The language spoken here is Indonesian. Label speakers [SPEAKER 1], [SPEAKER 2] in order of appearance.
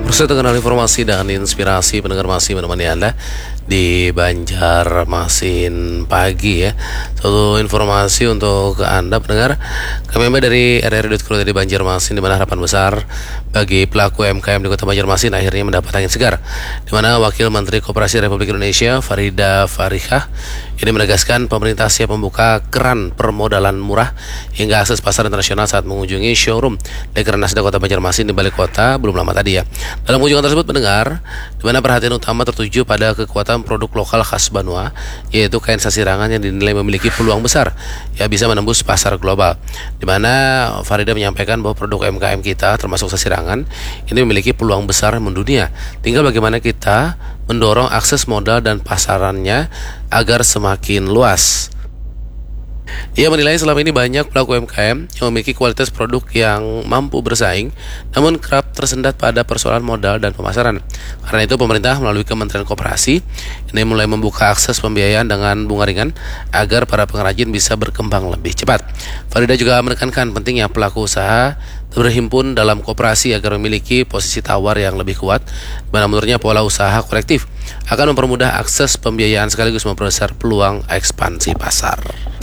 [SPEAKER 1] Bersatu dengan informasi dan inspirasi, pendengar masih menemani Anda di Banjarmasin pagi ya. Satu informasi untuk Anda pendengar, kami dari RRI.co dari Banjarmasin, di mana harapan besar bagi pelaku UMKM di Kota Banjarmasin akhirnya mendapat angin segar, di mana Wakil Menteri Koperasi Republik Indonesia Farida Farihah ini menegaskan pemerintah siap membuka keran permodalan murah hingga akses pasar internasional saat mengunjungi showroom Dekranasda Kota Banjarmasin di balik kota belum lama tadi ya. Dalam kunjungan tersebut mendengar di mana perhatian utama tertuju pada kekuatan produk lokal khas Banua, yaitu kain sasirangan yang dinilai memiliki peluang besar ya bisa menembus pasar global. Di mana Farida menyampaikan bahwa produk UMKM kita termasuk sasirangan ini memiliki peluang besar mendunia. Tinggal bagaimana kita mendorong akses modal dan pasarannya agar semakin luas. Ia menilai selama ini banyak pelaku UMKM yang memiliki kualitas produk yang mampu bersaing, namun kerap tersendat pada persoalan modal dan pemasaran. Karena itu pemerintah melalui Kementerian Koperasi ini mulai membuka akses pembiayaan dengan bunga ringan agar para pengrajin bisa berkembang lebih cepat. Farida juga menekankan pentingnya pelaku usaha berhimpun dalam koperasi agar memiliki posisi tawar yang lebih kuat, mana menurutnya pola usaha kolektif akan mempermudah akses pembiayaan sekaligus memperbesar peluang ekspansi pasar.